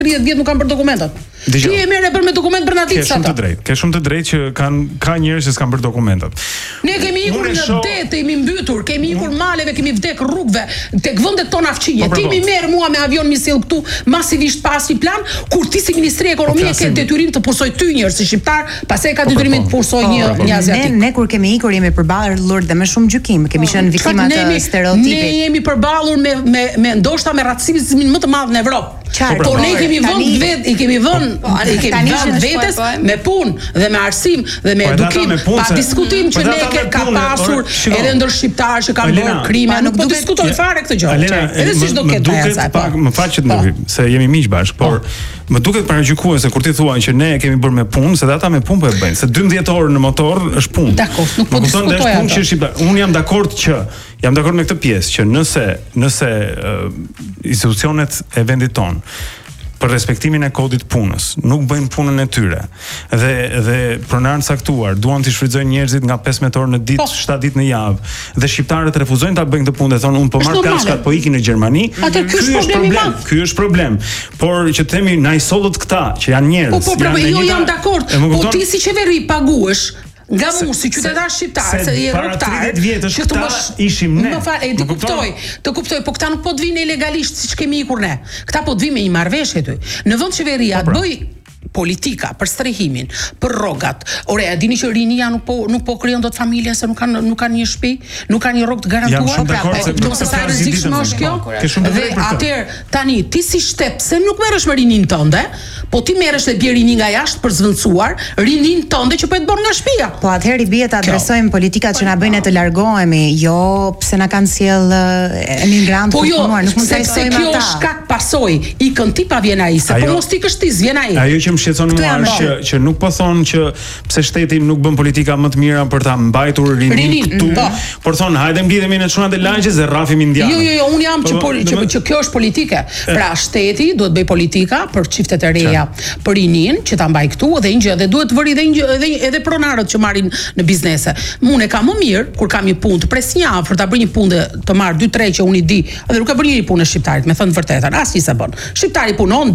30 vjet nuk kanë për dokumentat. Ti e merr për me dokument për natit sa. Ke shumë të drejtë që ka njerëz që s'kan bërë dokumentat. Ne kemi ikur në det, kemi mbytur, kemi ikur maleve, kemi vdek rrugëve, tek vendet tona fqinje. Ti mi merr mua me avion mi sill këtu masivisht pas një plan, kur ti si Ministri e Ekonomisë ke detyrim të pursoj ty njerëz si shqiptar, pastaj ka detyrimin të pursoj një aziatik. Ne kur kemi ikur jemi përballur dhe me shumë gjykim, kemi qenë viktima të stereotipit. Ne jemi përballur me ndoshta me racizmin më të madh në Evropë. Por ne kemi vënë vetes me punë dhe me arsim dhe me edukim, pa diskutim që ne ka pasur edhe ndër shqiptarë që kanë bërë krime, nuk po diskutoj fare këtë gjë. Edhe siç do ketë asaj. Më fal që ndërhyj, se jemi miq bashkë, por më duket paragjykuese kur ti thua që ne kemi bërë me punë, se ata me punë po e bëjnë, se 12 orë në motor është punë. Dakor, nuk po diskutoj atë. Unë jam dakord me këtë pjesë që nëse institucionet e vendit ton për respektimin e kodit punës nuk bëjnë punën e tyre dhe pronarët saktuar duan të shfrytëzojnë njerëzit nga 15 orë në ditë, 7 ditë në javë dhe shqiptarët refuzojnë ta bëjnë këtë punë dhe thonë unë po marr kaskat po ikin në Gjermani. Ky është problem. Por që themi na i sollët këta që janë njerëz. Jo jam dakord. Po ti si qeveri paguesh nga mu si qytetar shqiptar se je rrugtar. 30 vjetësh këta ishim ne. Të kuptoj, po këta nuk po të vinë ilegalisht siç kemi ikur ne. Këta po të vinë me një marrëveshje ty. Në vend qeveria të bëj politika për strehimin, për rrogat. Ore, a dini që rinia nuk po krijon dot familje se nuk kanë një shtëpi, nuk kanë një rrogë të garantuar. Do të sa rrezikshme është kjo. Dhe atëherë tani ti si shtep se nuk merresh me rinin tënde, po ti merresh dhe bie rinin nga jashtë për zvendësuar rinin tënde që po të bën nga shtëpia. Po atëherë i bie të adresojmë politikat që na bëjnë të largohemi, jo pse na kanë sjell emigrantë të punuar, nuk mund të thojmë ata. Po jo, sepse kjo shkak pasojë, ikën ti pa vjen ai, se po mos ti kështiz vjen ai. Ajo që më shqetëson mua që nuk po thonë që pse shteti nuk bën politika më të mira për ta mbajtur rinin këtu, por thonë hajde mblidhemi në çunat e lagjes dhe rrafim indianë. Jo, unë jam që kjo është politike. Pra shteti duhet bëj politika për çiftet e reja, për rinin që ta mbaj këtu dhe një gjë dhe duhet vëri edhe pronarët që marrin në biznese. Unë e kam më mirë kur kam një punë të pres një javë për ta bërë një punë të marr 2-3 që unë i di, edhe nuk e bën një punë shqiptarit, me thënë vërtetën, asnjë se bën. Shqiptari punon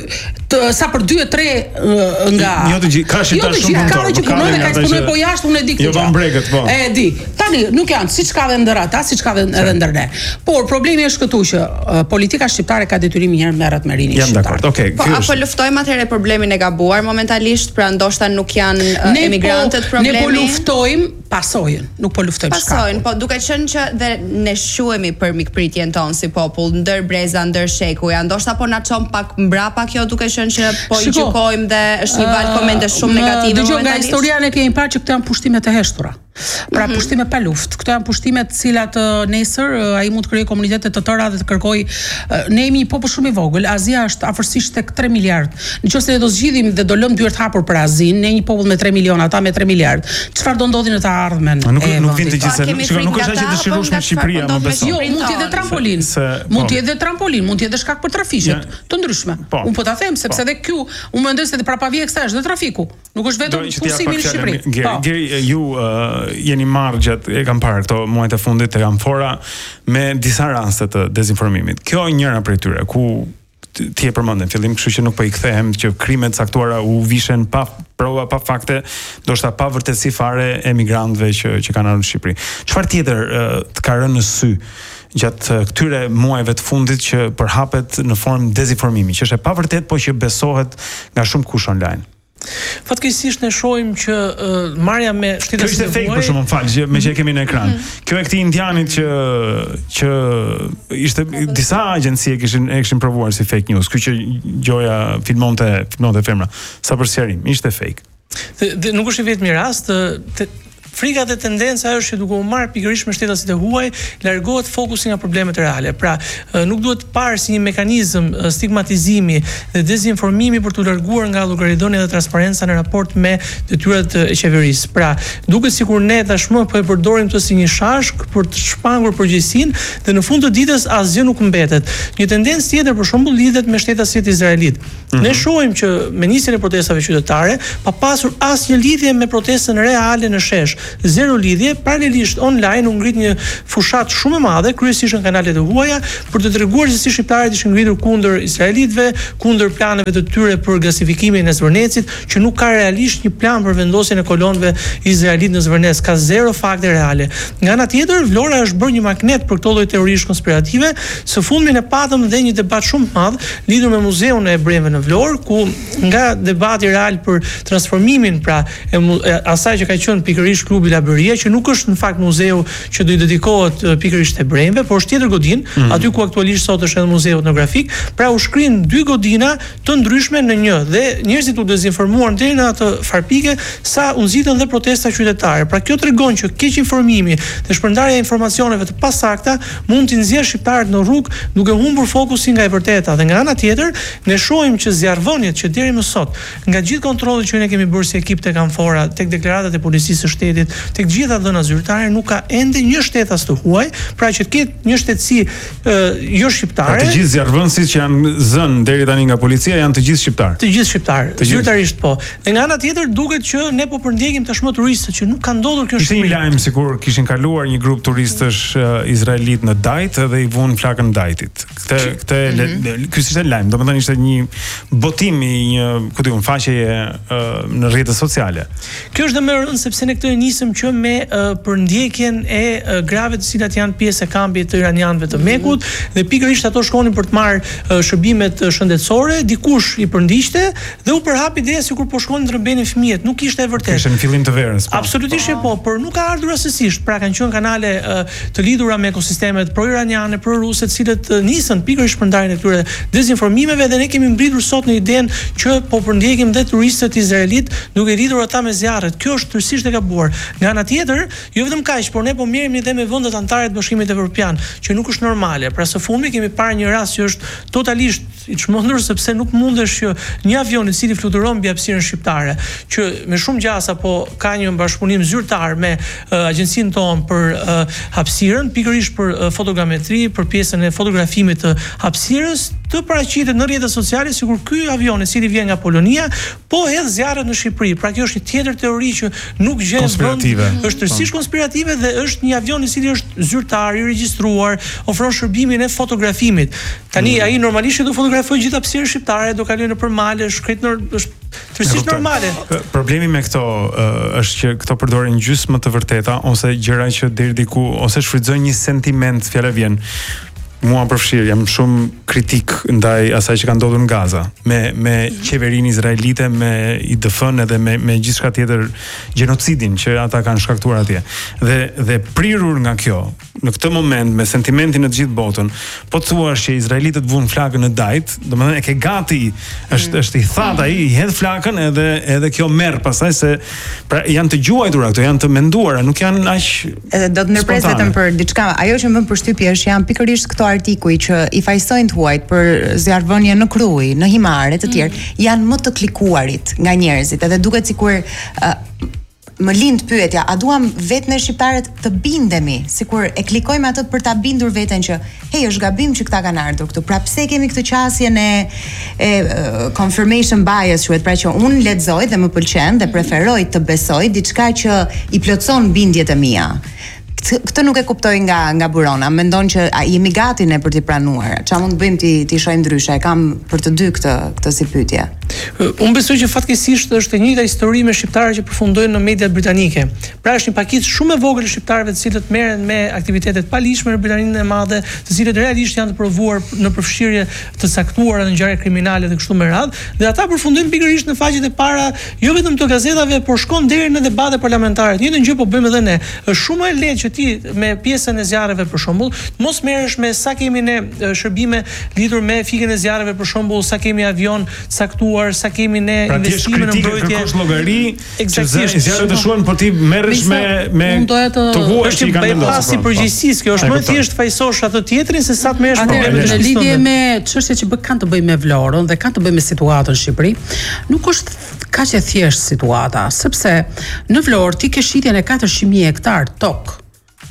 sa për 2-3 nga jo të gjithë, ka shqiptar shumë punëtor, që punojnë ka punoj po jashtë, unë e di këtë. Jo van bregët po. E di. Tani nuk janë siç ka dhe ndër ata, siç ka edhe ndër ne. Por problemi është këtu që politika shqiptare ka detyrimin njëherë merret me rinin shqiptar. Jam dakord. Okej. Po apo luftojmë atëherë problemin e gabuar momentalisht, pra ndoshta nuk janë emigrantët problemi. Ne po luftojmë pasojën, nuk po luftojmë shkakun. Pasojën, po duke qenë që dhe ne shuhemi për mikpritjen tonë si popull, ndër breza, ndër shekuja, ndoshta po na çon pak mbrapa kjo duke qenë që po i gjykojmë dhe është një valë komente shumë negative. Dëgjoj nga historia ne kemi parë që këto janë pushtime të heshtura. Pra pushtime pa luftë. Këto janë pushtime të cilat nesër ai mund të krijojë komunitete të tëra dhe të kërkojë. Ne jemi një popull shumë i vogël. Azia është afërsisht tek 3 miliard. Nëse ne do zgjidhim dhe do lëm dyert hapur për Azinë, ne një popull me 3 milion, ata me 3 miliard. Çfarë do ndodhi në të ardhmen? Nuk vjen të gjithsesi. Nuk është aq e dëshirueshme Shqipëria, më besoj. Jo, mund të jetë trampolin. Mund të jetë trampolin, mund të jetë shkak për trafiqet të ndryshme. Unë po ta them sepse edhe këtu unë mendoj se prapa vije kësaj është dhe trafiku. Nuk është vetëm kursimi në Shqipëri. Ju jeni marrë gjatë, e kam parë këto muajt e fundit e kam fora me disa raste të dezinformimit. Kjo njëra prej tyre ku ti e përmendën fillim, kështu që nuk po i kthehem që krimet caktuara u vishen pa prova, pa fakte, ndoshta pa vërtetësi fare emigrantëve që kanë ardhur në Shqipëri. Çfarë tjetër të ka rënë në sy gjatë këtyre muajve të fundit që përhapet në formë dezinformimi, që është e pavërtet po që besohet nga shumë kush online? Fatkeqësisht ne shohim që marrja me shtetet e fake për shkakun fal, me që e kemi në ekran. Kjo e këtij indianit që ishte disa agjenci e kishin provuar si fake news. Ky që gjoja filmonte femra. Sa për sqarim, ishte fake. Dhe nuk është vetëm një rast, frika dhe tendenca është që duke u marrë pikërisht me shtetasit e huaj, largohet fokusi nga problemet reale. Pra, nuk duhet parë si një mekanizëm stigmatizimi dhe dezinformimi për të larguar nga llogaridonia dhe transparenca në raport me detyrat e qeverisë. Pra, duket sikur ne tashmë po e përdorim këtë si një shashk për të shpangur përgjegjësinë dhe në fund të ditës asgjë nuk mbetet. Një tendencë tjetër për shembull lidhet me shtetasit izraelit. Ne shohim që me nisjen e protestave qytetare, pa pasur asnjë lidhje me protestën reale në shesh. zero lidhje. Paralelisht online u ngrit një fushat shumë e madhe, kryesisht në kanalet e huaja, për të treguar se si shqiptarët ishin ngritur kundër izraelitëve, kundër planeve të tyre për gasifikimin e Zvërnecit, që nuk ka realisht një plan për vendosjen e kolonëve izraelite në Zvërnec, ka zero fakte reale. Nga ana tjetër, Vlora është bërë një magnet për këto lloj teorish konspirative. Së fundmi ne patëm dhe një debat shumë të madh lidhur me muzeun e ebrejve në Vlorë, ku nga debati real për transformimin pra asaj që ka qenë pikërisht klubi Laberia, që nuk është në fakt muzeu që do i dedikohet pikërisht ebrejve, por është tjetër godinë, aty ku aktualisht sot është edhe muzeu etnografik, pra u shkrin dy godina të ndryshme në një, dhe njerëzit u dezinformuan deri në atë farpike sa u nxitën dhe protesta qytetare. Pra kjo tregon që keq informimi dhe shpërndarja e informacioneve të pasakta mund t'i nxjerrë shqiptarët në rrugë duke humbur fokusin nga e vërteta. Dhe nga ana tjetër, ne shohim që zjarrvonjet që deri më sot, nga gjithë kontrollet që ne kemi bërë si ekip tek Amfora, tek deklaratat e policisë së shtetit, tek gjitha dhënat zyrtare, nuk ka ende një shtet as të huaj, pra që të ketë një shtetësi jo shqiptare. Të gjithë zjarrvonësit që janë zënë deri tani nga policia janë të gjithë shqiptarë. Të gjithë shqiptarë, zyrtarisht po. Dhe nga ana tjetër duket që ne po përndjekim tashmë turistët që nuk ka ndodhur kjo Shqipëri. Ishte një lajm sikur kishin kaluar një grup turistësh izraelit në Dajt dhe i vunë flakën Dajtit. Ky ishte lajm, domethënë ishte një botim i një, ku diun, faqeje në rrjetet sociale. Kjo është dhe më rëndë sepse ne këtë e nisëm që me përndjekjen e grave të cilat janë pjesë e kampit të iranianëve të Mekut, dhe pikërisht ato shkonin për të marrë shërbimet shëndetësore, dikush i përndiqte dhe u përhapi ideja sikur po shkonin të rëmbenin fëmijët, nuk ishte e vërtetë. Ishte në fillim të verës. Absolutisht po, por nuk ka ardhur rastësisht. Pra kanë qenë kanale të lidhura me ekosistemet pro-iraniane, pro-ruse, të cilët nisën pikërisht për ndarjen e këtyre dezinformimeve, dhe ne kemi mbritur sot në idenë që po përndjekim dhe turistët izraelit duke lidhur ata me zjarret. Kjo është tërësisht e gabuar. Nga ana tjetër, jo vetëm kaq, por ne po merremi edhe me vendet anëtare të Bashkimit Evropian, që nuk është normale. Pra së fundmi kemi parë një rast që është totalisht i çmendur, sepse nuk mundesh që një avion i cili fluturon mbi hapësirën shqiptare, që me shumë gjasa po ka një bashkëpunim zyrtar me agjencinë tonë për hapësirën, pikërisht për fotogrametri, për pjesën e fotografimit të hapësirës, të paraqitet në rrjetet sociale sikur ky avion i cili vjen nga Polonia po hedh zjarret në Shqipëri. Pra kjo është një tjetër teori që nuk gjen vend, është tërësisht konspirative dhe është një avion i cili është zyrtar, i regjistruar, ofron shërbimin e fotografimit. Tani ai normalisht do fotografoj gjithë hapësirën shqiptare, do kalojë nëpër male, është tërësisht normale. Problemi me këto është që këto përdorin gjysmë të vërteta ose gjëra që deri diku ose shfrytëzojnë një sentiment, fjala vjen. Mua përfshirë, jam shumë kritik ndaj asaj që ka ndodhur në Gaza, me qeverinë izraelite, me IDF-n edhe me gjithçka tjetër, gjenocidin që ata kanë shkaktuar atje. Dhe prirur nga kjo, në këtë moment me sentimentin në të gjithë botën, po thuash që izraelitët vunë flakën në Dajt, domethënë e ke gati, është i thatë ai, i hedh flakën edhe kjo merr pastaj se pra janë të gjuajtura këto, janë të menduara, nuk janë aq. Edhe do të ndërpres vetëm për diçka. Ajo që më bën përshtypje është janë pikërisht këto artikuj që i fajsojnë të huajt për zjarrvënie në Krujë, në Himare të tjerë, janë më të klikuarit nga njerëzit, edhe duket sikur më lind pyetja, a duam vetë ne shqiptarët të bindemi, sikur e klikojmë atë për ta bindur veten që hey, është gabim që këta kanë ardhur këtu. Pra pse kemi këtë qasjen e confirmation bias, quhet, pra që unë lexoj dhe më pëlqen dhe preferoj të besoj diçka që i plotson bindjet e mia. Këtë nuk e kuptoj nga Burona. Mendon që jemi gati ne për t'i pranuar. Çfarë mund të bëjmë ti shohim ndryshe? E kam për të dy këtë si pyetje. Unë besoj që fatkeqësisht është e njëjta histori me shqiptarët që përfundojnë në mediat britanike. Pra është një pakicë shumë e vogël e shqiptarëve të cilët merren me aktivitete të palishme në Britaninë e Madhe, të cilët realisht janë të provuar në përfshirje të caktuara në ngjarje kriminale dhe kështu me radhë, dhe ata përfundojnë pikërisht në faqet e para jo vetëm të gazetave, por shkon deri në debate parlamentare. Njëjtën gjë po bëjmë edhe ne. Është shumë e lehtë që ti me pjesën e zjarreve për shembull, mos merresh me sa kemi ne shërbime lidhur me fikën e zjarreve për shembull, sa kemi avion caktuar, sa kemi ne investime në mbrojtje. Kërkosh llogari, që zjarret të shuan, por ti merresh me të huaj që kanë vendosur. Pasi përgjegjësisë, kjo është më thjesht fajsosh atë tjetrin se sa të merresh problemet në lidhje me çështjet që kanë të bëjnë me Vlorën dhe kanë të bëjnë me situatën në Shqipëri. Nuk është kaq e thjeshtë situata, sepse në Vlorë ti ke shitjen e 400.000 hektar tokë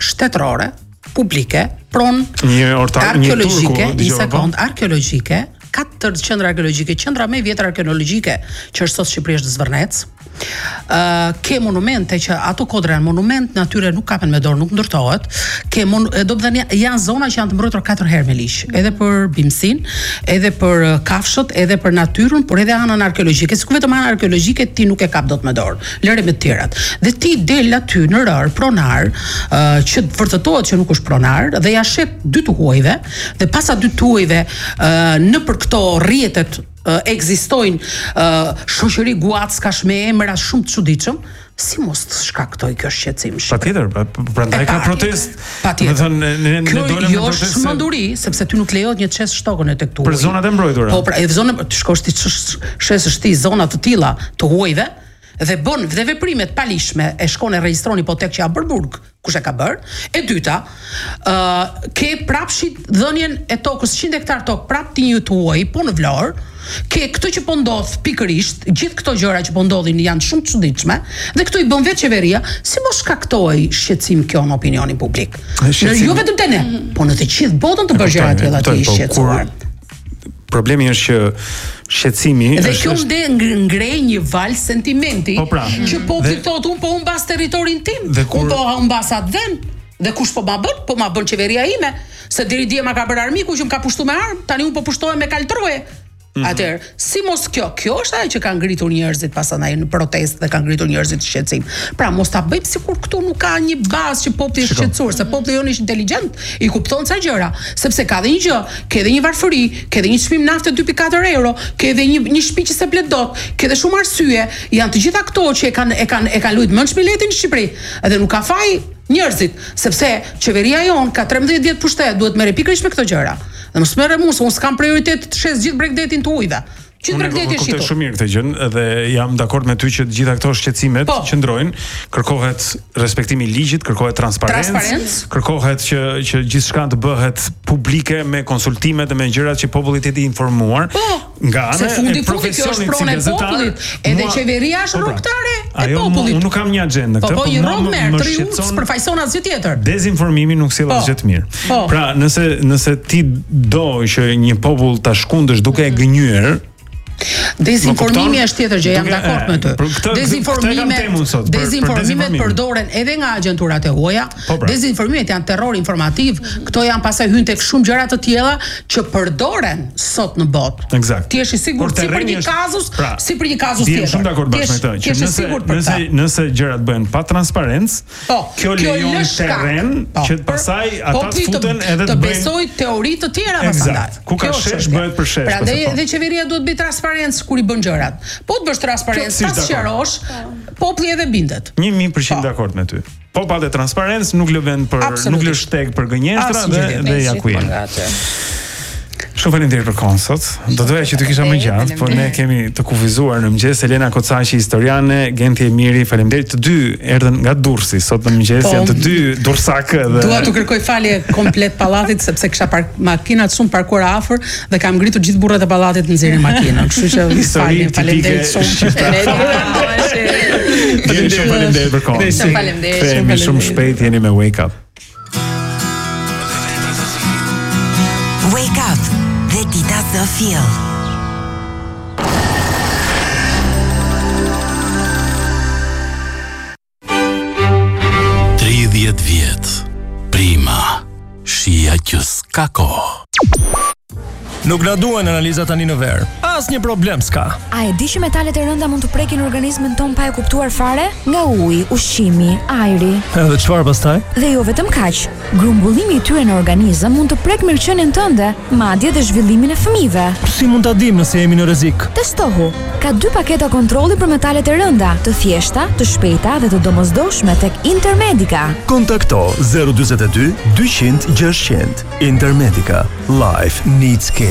shtetërore, publike, pronë arkeologjike, katër qendra arkeologjike, qendra më e vjetër arkeologjike që është sot Shqipëri është Zvërnec. Ke monumente që ato kodra janë monument natyre, nuk kapen me dorë, nuk ndërtohet. Do të thënë janë zona që janë të mbrojtura 4 herë me liq, edhe për bimësin, edhe për kafshët, edhe për natyrën, por edhe anën arkeologjike. Sikur vetëm ana arkeologjike ti nuk e kap dot me dorë. Lëre me të tjerat. Dhe ti del aty në rër pronar, që vërtetohet që nuk është pronar dhe ja shet 2 të huajve, dhe pas aty 2 të huajve nëpër këto rrjetet ekzistojnë shoqëri guac ka me emra shumë të çuditshëm, si mos të shkaktoj kjo shqetësim. Patjetër, prandaj ka protest. Patjetër. Ne dolëm jo është smenduri, sepse ty nuk lejohet një të çes shtokën e tek tu. Për zonat e mbrojtura. Po, pra, zona të shkosh ti shesësh ti zona të tilla të huajve dhe bën dhe veprimet palishme, e shkon e regjistroni hipotekë që ja bër burg, kush e ka bër. E dyta, ke prapshit dhënien e tokës 100 hektar tokë prap ti një tuaj, po në Vlorë. Ke këtë që po ndodh pikërisht, gjithë këto gjëra që po ndodhin janë shumë të çuditshme dhe këto i bën vetë qeveria, si mos shkaktoi shqetësim kjo në opinionin publik. Jo vetëm te ne, po në të gjithë botën të bëjë gjëra të tilla të shqetësuar. Problemi është që shqetësimi dhe kjo ngrej një val sentimenti, që populli thotë un po humbas territorin tim, un po humbas atë vend. Dhe kush po ma bën? Po ma bën qeveria ime, se deri dje ma ka bërë armiku që më ka pushtuar me armë, tani un po pushtohem me kaltroje. Atëherë, si mos kjo është ajo që ka ngritur njerëzit pastaj në protestë dhe ka ngritur njerëzit në shqetësim. Pra mos ta bëjmë sikur këtu nuk ka një bazë që populli është shqetësuar, se populli jonë është inteligjent, i kupton ca gjëra, sepse ka dhe një gjë, ke edhe një varfëri, ke edhe një çmim nafte 2.4 euro, ke edhe një shtëpi që se blet dot, ke edhe shumë arsye, janë të gjitha këto që e kanë luajtur mend biletin në Shqipëri, edhe nuk ka faj njerëzit, sepse qeveria jon ka 13 vjet pushtet, duhet merre pikërisht me këto gjëra. Dhe mos merre mua, unë s'kam prioritet të shes gjithë bregdetin të ujve. Gjithë bregdeti është i shumë mirë këtë gjë dhe jam dakord me ty që të gjitha këto shqetësimet qëndrojnë, kërkohet respektimi i ligjit, kërkohet transparencë, kërkohet që gjithçka të bëhet publike me konsultime dhe me gjërat që populli të jetë i informuar. Nga ana e profesionit si gazetar, edhe qeveria është rrugtare e popullit. Unë nuk kam një agjendë këtë, po një rrugë merr, 3 udhës përfaqëson asgjë tjetër. Dezinformimi nuk sjell asgjë të mirë. Pra, nëse ti do që një popull ta shkundësh duke e gënyer, dezinformimi është tjetër gjë, jam dakord me ty. Dezinformimet përdoren edhe nga agjenturat e huaja. Dezinformimet janë terror informativ. Këto janë pastaj hyn tek shumë gjëra të tjera që përdoren sot në botë. Ti je i sigurt si për një kazus, si për një kazus tjetër. Jam shumë dakord bashkë me këtë. Nëse gjërat bëhen pa transparencë, kjo lejon terren që pastaj ata futen edhe të besoj teori të tjera pastaj. Ku ka shesh bëhet për shesh. Prandaj edhe qeveria duhet bëj transparencë kur i bën gjërat. Po të bësh transparencë, ta sqarosh, populli edhe bindet. 1000% dakord me ty. Po pa dhe transparencë, nuk lë vend për nuk lë shteg për gënjeshtra dhe ja ku jemi. Shumë faleminderit për kohën sot. Do doja që të kisha më gjatë, por ne kemi të kufizuar në mëngjes. Elena Kocaqi, historiane, Genti Emiri, faleminderit të dy erdhën nga Durrësi sot në mëngjes, janë të dy dursakë dhe dua të kërkoj falje komplet pallatit sepse kisha makinat shumë parkuara afër dhe kam ngritur gjithë burrat e pallatit në nxjerrin makinën. Kështu që faleminderit shumë. Faleminderit për kohën. Faleminderit. Kthehemi shumë shpejt, jeni me Wake Up. Wake Up dhe Dita Zofill. Vjet, prima, shia që s'ka kohë. Nuk na duhen analizat tani në verë. Asnjë problem s'ka. A e di që metalet e rënda mund të prekin organizmin ton pa e kuptuar fare? Nga uji, ushqimi, ajri. Edhe çfarë pastaj? Dhe jo vetëm kaq. Grumbullimi i tyre në organizëm mund të prek mirëqenien tënde, madje dhe zhvillimin e fëmijëve. Si mund ta dim nëse jemi në rrezik? Testohu. Ka 2 paketa kontrolli për metalet e rënda, të thjeshta, të shpejta dhe të domosdoshme tek Intermedica. Kontakto 042 200 600. Intermedica. Life needs care.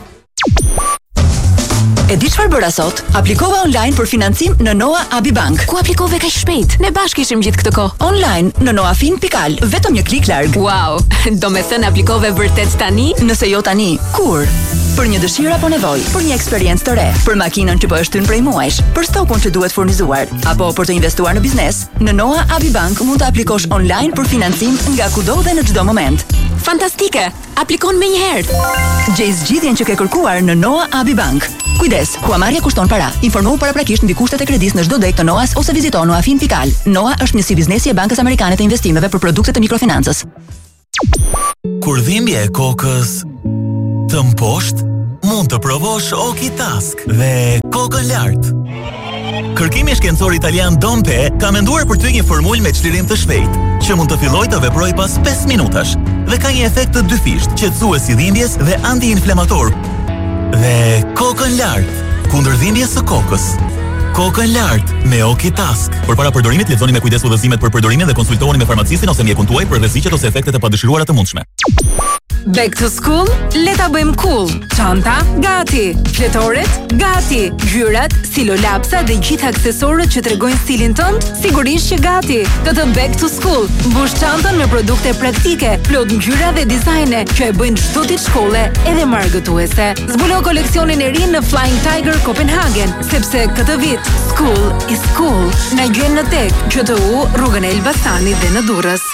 E di çfarë bëra sot? Aplikova online për financim në Noa Abi Bank. Ku aplikove kaq shpejt? Ne bashkë ishim gjithë këtë kohë. Online në noafin.al, vetëm një klik larg. Wow, do me thënë aplikove vërtet tani? Nëse jo tani, kur? Për një dëshirë apo nevojë, për një eksperiencë të re, për makinën që po është hyrë prej muajsh, për stokun që duhet furnizuar, apo për të investuar në biznes, në Noa Abi Bank mund të aplikosh online për financim nga kudo dhe në çdo moment. Fantastike! Aplikon menjëherë. Gjej zgjidhjen që ke kërkuar në Noa Abi Bank. Kujdes, huamarrja kushton para. Informohu paraprakisht mbi kushtet e kredisë në çdo dek të Noas ose vizito noafin.al. Noa është njësi biznesi e Bankës Amerikane të Investimeve për produkte të mikrofinancës. Kur dhimbja e kokës të mposhtë, mund të provosh Okitask dhe kokën lart. Kërkimi shkencor italian Dompe ka menduar për ty një formulë me çlirim të shpejtë, që mund të fillojë të veprojë pas 5 minutash dhe ka një efekt të dyfisht, qetësues i dhimbjes dhe antiinflamator. Dhe kokën lart, kundër dhimbjes së kokës. Kokën lart me Okitask. Por para përdorimit lexoni me kujdes udhëzimet për përdorimin dhe konsultohuni me farmacistin ose mjekun tuaj për rreziqet ose efektet e padëshiruara të mundshme. Back to school, le ta bëjmë cool. Çanta gati, fletoret gati, ngjyrat, silolapsa dhe gjithë aksesorët që tregojnë stilin tënd, sigurisht që gati. Këtë Back to school, mbush çantën me produkte praktike, plot ngjyra dhe dizajne që e bëjnë çdo ditë shkolle edhe marrëgëtuese. Zbulo koleksionin e ri në Flying Tiger Copenhagen, sepse këtë vit school is cool. Na gjen në tek, QTU, rrugën e Elbasanit dhe në Durrës.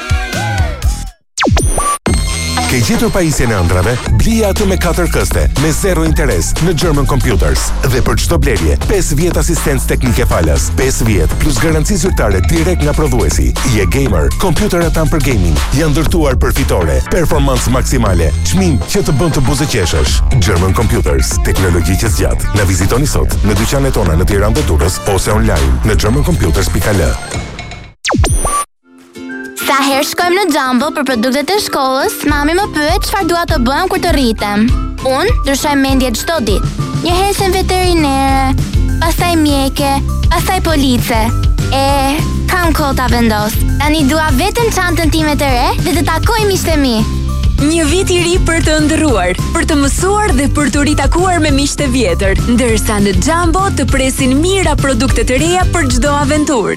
Ke gjetur pajisjen e ëndrave? Blija aty me 4 këste, me 0 interes në German Computers. Dhe për çdo blerje, 5 vjet asistencë teknike falas, 5 vjet plus garanci zyrtare direkt nga prodhuesi. Je gamer, kompjuterat tan për gaming janë ndërtuar për fitore, performancë maksimale, çmim që të bën të buzëqeshësh. German Computers, teknologji që zgjat. Na vizitoni sot në dyqanet tona në Tiranë dhe Durrës ose online në germancomputers.al. Sa herë shkojmë në Jumbo për produktet e shkollës, mami më pyet çfarë dua të bëjmë kur të rritem. Unë ndryshoj mendje çdo ditë. Një herë veterinere, pastaj mjeke, pastaj police. Kam kohë ta vendos. Tani dua vetëm çantën time të re dhe të takoj miqtë mi. Një vit i ri për të ëndrruar, për të mësuar dhe për të ritakuar me miqtë e vjetër, ndërsa në Jumbo të presin mira produkte të reja për çdo aventurë.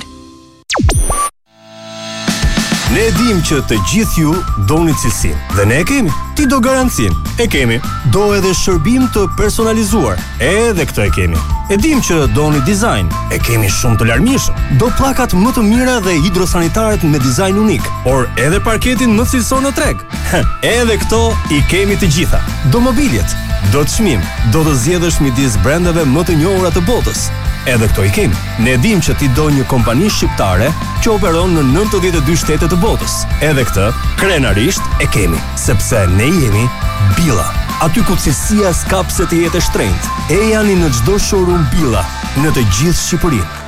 Ne dim që të gjithë ju doni cilësinë dhe ne e kemi. Ti do garancinë, e kemi. Do edhe shërbim të personalizuar, edhe këtë e kemi. E dim që doni dizajn, e kemi shumë të larmishëm. Do pllakat më të mira dhe hidrosanitaret me dizajn unik, por edhe parketin më cilësor në treg. Edhe këto i kemi të gjitha. Do mobiljet, do çmim, do të zgjedhësh midis brendeve më të njohura të botës. Edhe këto i kemi. Ne dim që ti do një kompani shqiptare që operon në 92 shtete të botës. Edhe këtë, krenarisht, e kemi. Sepse ne jemi Billa. Aty ku cilësia s'ka pse të jetë e shtrenjtë. E janë në çdo showroom Billa, në të gjithë Shqipërinë.